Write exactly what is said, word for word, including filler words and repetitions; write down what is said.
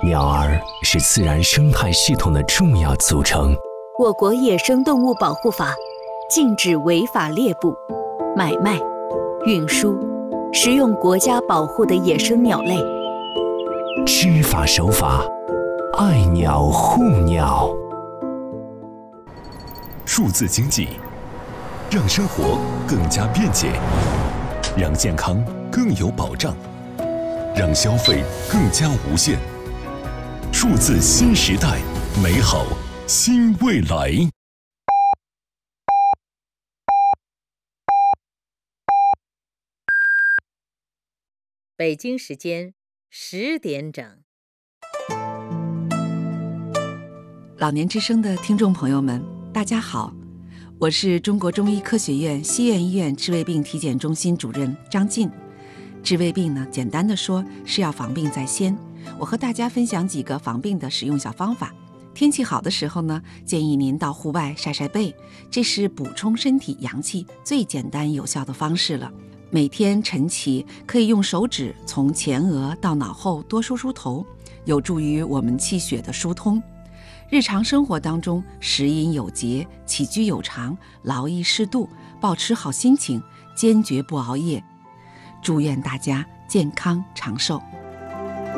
鸟儿是自然生态系统的重要组成。 我国野生动物保护法禁止违法猎捕、买卖、运输、食用国家保护的野生鸟类。 知法守法，爱鸟护鸟。 数字经济让生活更加便捷，让健康更有保障，让消费更加无限。数字新时代，美好新未来。 北京时间十点整。 老年之声的听众朋友们，大家好，我是中国中医科学院西苑医院治胃病体检中心主任张晋。治胃病呢，简单的说是要防病在先。我和大家分享几个防病的使用小方法。天气好的时候呢，建议您到户外晒晒背，这是补充身体阳气最简单有效的方式了。每天晨起可以用手指从前额到脑后多梳梳头，有助于我们气血的疏通。日常生活当中，食饮有节，起居有常，劳逸适度，保持好心情，坚决不熬夜。祝愿大家健康长寿。